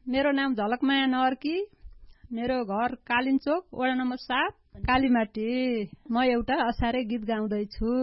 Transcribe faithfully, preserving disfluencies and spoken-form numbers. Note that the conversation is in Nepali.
मेरो नाम झलकमाया नर्की, मेरो घर कालिन्चोक, वडा नम्बर सात, कालीमाटी। म एउटा असारे गीत गाउँदैछु।